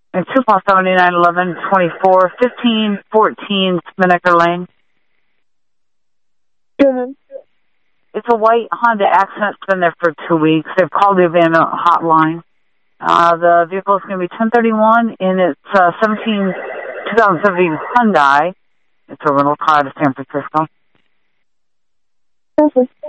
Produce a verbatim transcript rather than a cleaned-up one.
And two Paul seventy-nine eleven twenty-four fifteen fourteen Spinnaker Lane. Go ahead. It's a white Honda Accent. It's been there for two weeks. They've called the abandoned hotline. Uh, the vehicle is going to be ten thirty-one, and it's uh, seventeen twenty seventeen Hyundai. It's a rental car to San Francisco. Perfect.